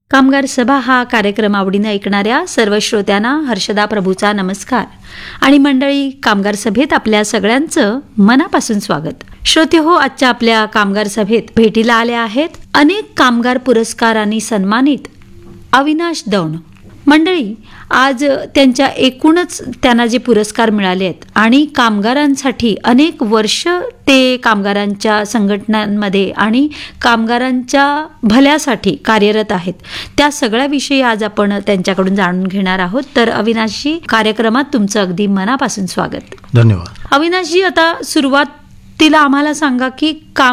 कामगार सभा हा कार्यक्रम आवडीने ऐकणाऱ्या सर्व श्रोत्यांना हर्षदा प्रभूचा नमस्कार आणि मंडळी, कामगार सभेत आपल्या सगळ्यांचं मनापासून स्वागत. श्रोते हो, आजच्या आपल्या कामगार सभेत भेटीला आले आहेत अनेक कामगार पुरस्कारांनी सन्मानित अविनाश दौंड. मंडळी, आज त्यांच्या एकूणच त्यांना जे पुरस्कार मिळाले आहेत आणि कामगारांसाठी अनेक वर्ष ते कामगारांच्या संघटनांमध्ये आणि कामगारांच्या भल्यासाठी कार्यरत आहेत, त्या सगळ्याविषयी आज आपण त्यांच्याकडून जाणून घेणार आहोत. तर अविनाशजी, कार्यक्रमात तुमचं अगदी मनापासून स्वागत. धन्यवाद. अविनाशजी, आता सुरुवातीला आम्हाला सांगा की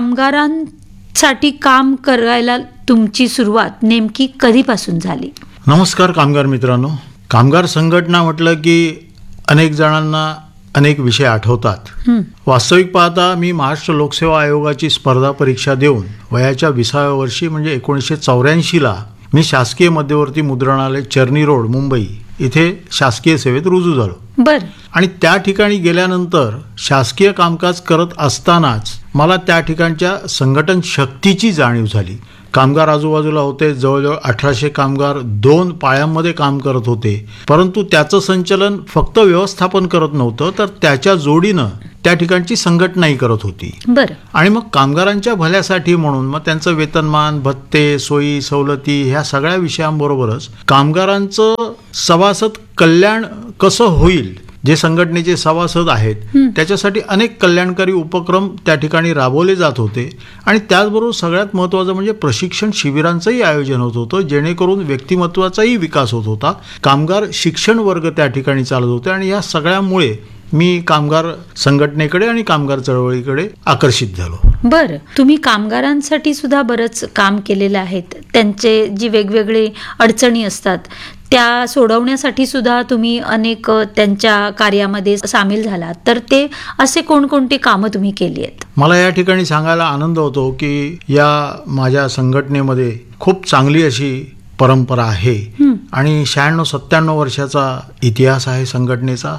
कामगारांसाठी काम करायला तुमची सुरुवात नेमकी कधीपासून झाली? नमस्कार कामगार मित्रांनो. कामगार संघटना म्हटलं की अनेक जणांना अनेक विषय आठवतात. वास्तविक पाहता मी महाराष्ट्र लोकसेवा आयोगाची स्पर्धा परीक्षा देऊन वयाच्या 20व्या वर्षी म्हणजे 1984ला मी शासकीय मध्यवर्ती मुद्रणालय चर्नी रोड मुंबई इथे शासकीय सेवेत रुजू झालो. बर. आणि त्या ठिकाणी गेल्यानंतर शासकीय कामकाज करत असतानाच मला त्या ठिकाणच्या संघटन शक्तीची जाणीव झाली. कामगार आजूबाजूला होते, जवळजवळ 1800 कामगार 2 पाळ्यांमध्ये काम करत होते. परंतु त्याचं संचलन फक्त व्यवस्थापन करत नव्हतं, तर त्याच्या जोडीनं त्या ठिकाणची संघटनाही करत होती. बरं. आणि मग कामगारांच्या भल्यासाठी म्हणून मग त्यांचं वेतनमान, भत्ते, सोयी सवलती ह्या सगळ्या विषयांबरोबरच कामगारांचं सभासद कल्याण कसं होईल, जे संघटनेचे सभासद आहेत त्याच्यासाठी अनेक कल्याणकारी उपक्रम त्या ठिकाणी राबवले जात होते. आणि त्याचबरोबर सगळ्यात महत्त्वाचं म्हणजे प्रशिक्षण शिबिरांचंही आयोजन होत होतं, जेणेकरून व्यक्तिमत्वाचाही विकास होत होता. कामगार शिक्षण वर्ग त्या ठिकाणी चालत होते आणि या सगळ्यामुळे मी कामगार संघटनेकडे आणि कामगार चळवळीकडे आकर्षित झालो. बरं, तुम्ही कामगारांसाठी सुद्धा बरंच काम केलेलं आहे. त्यांचे जी वेगवेगळे अडचणी असतात त्या सोडवण्यासाठी सुद्धा तुम्ही अनेक त्यांच्या कार्यामध्ये सामील झालात. तर ते असे कोणकोणते कामं तुम्ही केली आहेत? मला या ठिकाणी सांगायला आनंद होतो की या माझ्या संघटनेमध्ये खूप चांगली अशी परंपरा आहे आणि 96-97 वर्षाचा इतिहास आहे संघटनेचा.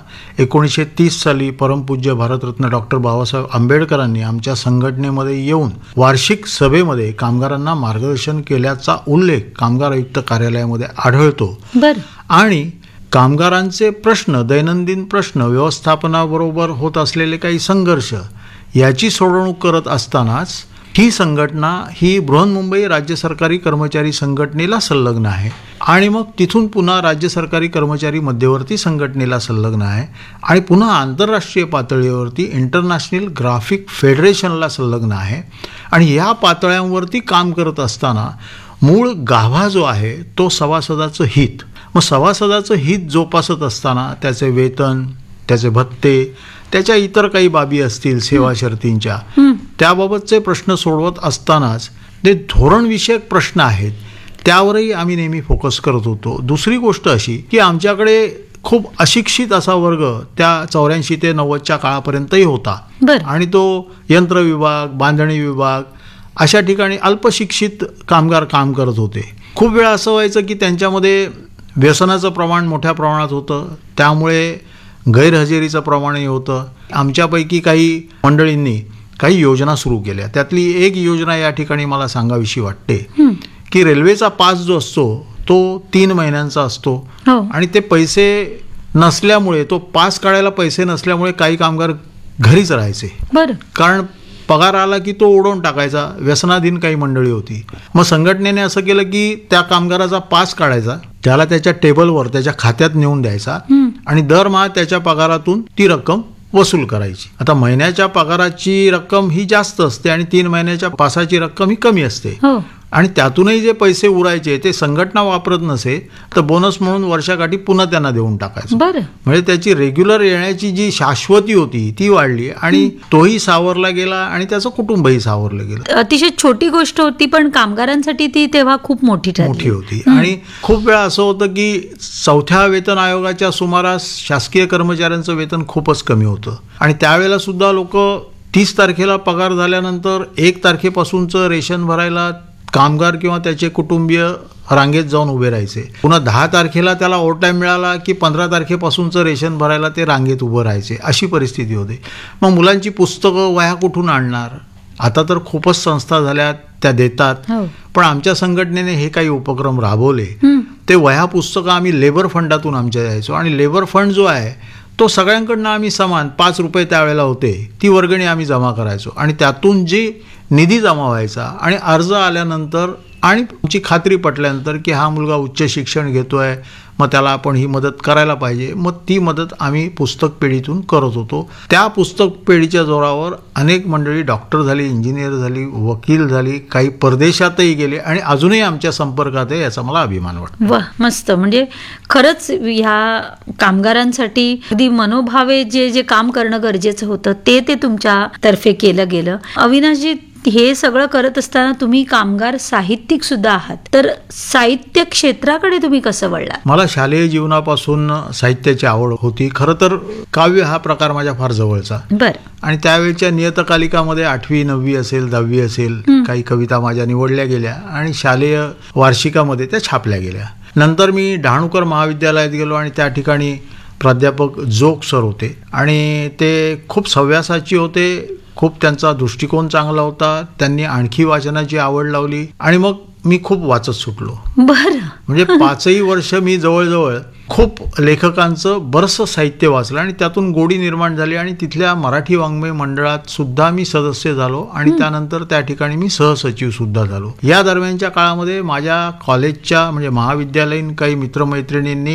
1930 साली परमपूज्य भारतरत्न डॉक्टर बाबासाहेब आंबेडकरांनी आमच्या संघटनेमध्ये येऊन वार्षिक सभेमध्ये कामगारांना मार्गदर्शन केल्याचा उल्लेख कामगार आयुक्त कार्यालयामध्ये आढळतो. आणि कामगारांचे प्रश्न, दैनंदिन प्रश्न, व्यवस्थापनाबरोबर होत असलेले काही संघर्ष याची सोडवणूक करत असतानाच ही संघटना ही बृहन्मुंबई राज्य सरकारी कर्मचारी संघटनेला संलग्न आहे आणि मग तिथून पुन्हा राज्य सरकारी कर्मचारी मध्यवर्ती संघटनेला संलग्न आहे आणि पुन्हा आंतरराष्ट्रीय पातळीवरती इंटरनॅशनल ग्राफिक फेडरेशनला संलग्न आहे. आणि या पातळ्यांवरती काम करत असताना मूळ गाभा जो आहे तो सभासदाचं हित. मग सभासदाचं हित जोपासत असताना त्याचे वेतन, त्याचे भत्ते, त्याच्या इतर काही बाबी असतील सेवा शर्तींच्या, त्याबाबतचे प्रश्न सोडवत असतानाच जे धोरणविषयक प्रश्न आहेत त्यावरही आम्ही नेहमी फोकस करत होतो. दुसरी गोष्ट अशी की आमच्याकडे खूप अशिक्षित असा वर्ग त्या 84 ते 90च्या काळापर्यंतही होता. आणि तो यंत्र विभाग, बांधणी विभाग अशा ठिकाणी अल्पशिक्षित कामगार काम करत होते. खूप वेळा असं व्हायचं की त्यांच्यामध्ये व्यसनाचं प्रमाण मोठ्या प्रमाणात होतं, त्यामुळे गैरहजेरीचं प्रमाणही होतं. आमच्यापैकी काही मंडळींनी काही योजना सुरू केल्या. त्यातली एक योजना या ठिकाणी मला सांगावीशी वाटते की रेल्वेचा पास जो असतो तो 3 महिन्यांचा असतो आणि ते पैसे नसल्यामुळे, तो पास काढायला पैसे नसल्यामुळे काही कामगार घरीच राहायचे. कारण पगार आला की तो उडवून टाकायचा. व्यसनाधीन काही मंडळी होती. मग संघटनेने असं केलं की त्या कामगाराचा पास काढायचा, त्याला त्याच्या टेबलवर त्याच्या खात्यात नेऊन द्यायचा आणि दरमहा त्याच्या पगारातून ती रक्कम वसूल करायची. आता महिन्याच्या पगाराची रक्कम ही जास्त असते आणि 3 महिन्याच्या पासाची रक्कम ही कमी असते. आणि त्यातूनही जे पैसे उरायचे ते संघटना वापरत नसे तर बोनस म्हणून वर्षाकाठी पुन्हा त्यांना देऊन टाकायचं. म्हणजे त्याची रेग्युलर येण्याची जी शाश्वती होती ती वाढली आणि तोही सावरला गेला आणि त्याचं कुटुंबही सावरलं गेलं. अतिशय छोटी गोष्ट होती पण कामगारांसाठी ती तेव्हा खूप मोठी होती. आणि खूप वेळा असं होतं की 4थ्या वेतन आयोगाच्या सुमारास शासकीय कर्मचाऱ्यांचं वेतन खूपच कमी होतं आणि त्यावेळेला सुद्धा लोक 30 तारखेला पगार झाल्यानंतर 1 तारखेपासूनचं रेशन भरायला कामगार किंवा त्याचे कुटुंबीय रांगेत जाऊन उभे राहायचे. पुन्हा 10 तारखेला त्याला ओव्हरटाईम मिळाला की 15 तारखेपासूनचं रेशन भरायला ते रांगेत उभं राहायचे. अशी परिस्थिती होते. मग मुलांची पुस्तकं, वह्या कुठून आणणार, आता तर खूपच संस्था झाल्या त्या देतात, हो. पण आमच्या संघटनेने हे काही उपक्रम राबवले. ते वह्या पुस्तकं आम्ही लेबर फंडातून आमच्या द्यायचो, आणि लेबर फंड जो आहे तो सगळ्यांकडनं आम्ही समान 5 रुपये त्यावेळेला होते, ती वर्गणी आम्ही जमा करायचो, आणि त्यातून जी निधी जमा व्हायचा आणि अर्ज आल्यानंतर आणि तुमची खात्री पटल्यानंतर की हा मुलगा उच्च शिक्षण घेतोय, मग त्याला आपण ही मदत करायला पाहिजे, मग ती मदत आम्ही पुस्तक पेढीतून करत होतो. त्या पुस्तक पेढीच्या जोरावर अनेक मंडळी डॉक्टर झाली, इंजिनियर झाली, वकील झाली, काही परदेशातही गेले आणि अजूनही आमच्या संपर्कात आहे, याचा मला अभिमान वाटतो. वा, मस्त. म्हणजे खरंच ह्या कामगारांसाठी अगदी मनोभावे जे जे काम करणं गरजेचं होतं ते तुमच्या तर्फे केलं गेलं. अविनाशजी, हे सगळं करत असताना तुम्ही कामगार साहित्यिक सुद्धा आहात, तर साहित्य क्षेत्राकडे तुम्ही कसं वळला? मला शालेय जीवनापासून साहित्याची आवड होती. खरं तर काव्य हा प्रकार माझ्या फार जवळचा, बरं. आणि त्यावेळच्या नियतकालिकामध्ये 8वी 9वी असेल, 10वी असेल, काही कविता माझ्या निवडल्या गेल्या आणि शालेय वार्षिकामध्ये त्या छापल्या गेल्या. नंतर मी डहाणूकर महाविद्यालयात गेलो आणि त्या ठिकाणी प्राध्यापक जोग सर होते, आणि ते खूप सव्यासाची होते, खूप त्यांचा दृष्टिकोन चांगला होता. त्यांनी आणखी वाचनाची आवड लावली आणि मग मी खूप वाचत सुटलो. बरं. म्हणजे 5ही वर्ष मी जवळजवळ खूप लेखकांचं बरंचसं साहित्य वाचलं आणि त्यातून गोडी निर्माण झाली, आणि तिथल्या मराठी वाङ्मय मंडळात सुद्धा मी सदस्य झालो, आणि त्यानंतर त्या ठिकाणी मी सहसचिव सुद्धा झालो. या दरम्यानच्या काळामध्ये माझ्या कॉलेजच्या म्हणजे महाविद्यालयीन काही मित्रमैत्रिणींनी